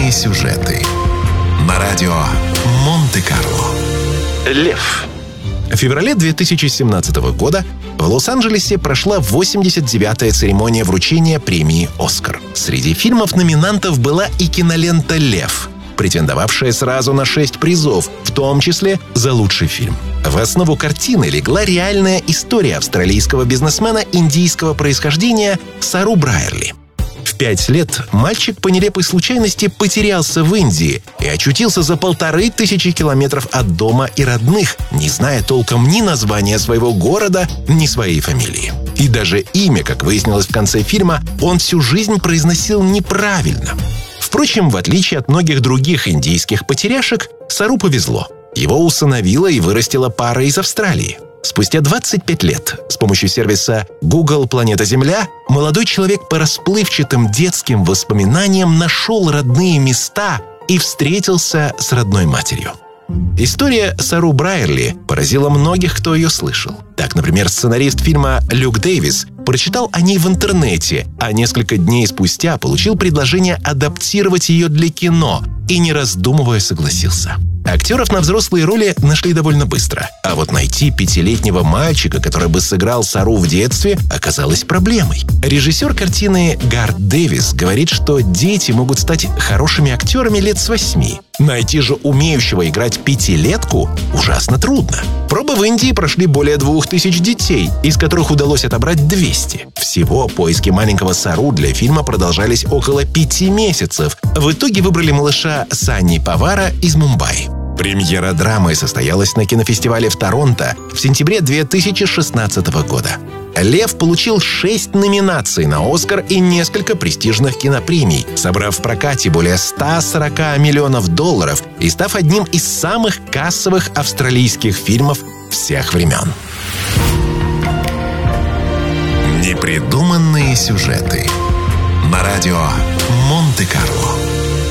Непридуманные сюжеты. На радио Монте-Карло. Лев. В феврале 2017 года в Лос-Анджелесе прошла 89-я церемония вручения премии «Оскар». Среди фильмов-номинантов была и кинолента «Лев», претендовавшая сразу на 6 призов, в том числе за лучший фильм. В основу картины легла реальная история австралийского бизнесмена индийского происхождения Сару Брайерли. В 5 лет мальчик по нелепой случайности потерялся в Индии и очутился за 1500 километров от дома и родных, не зная толком ни названия своего города, ни своей фамилии. И даже имя, как выяснилось в конце фильма, он всю жизнь произносил неправильно. Впрочем, в отличие от многих других индийских потеряшек, Сару повезло. Его усыновила и вырастила пара из Австралии. Спустя 25 лет с помощью сервиса Google «Планета Земля» молодой человек по расплывчатым детским воспоминаниям нашел родные места и встретился с родной матерью. История Сару Брайерли поразила многих, кто ее слышал. Так, например, сценарист фильма Люк Дэвис прочитал о ней в интернете, а несколько дней спустя получил предложение адаптировать ее для кино и, не раздумывая, согласился. Актеров на взрослые роли нашли довольно быстро. А вот найти 5-летнего мальчика, который бы сыграл Сару в детстве, оказалось проблемой. Режиссер картины Гарт Дэвис говорит, что дети могут стать хорошими актерами лет с 8. Найти же умеющего играть 5-летку ужасно трудно. Пробы в Индии прошли более 2000 детей, из которых удалось отобрать 200. Всего поиски маленького Сару для фильма продолжались около 5 месяцев. В итоге выбрали малыша Санни Павара из Мумбаи. Премьера драмы состоялась на кинофестивале в Торонто в сентябре 2016 года. «Лев» получил 6 номинаций на «Оскар» и несколько престижных кинопремий, собрав в прокате более 140 миллионов долларов и став одним из самых кассовых австралийских фильмов всех времен. Непридуманные сюжеты. На радио Монте-Карло.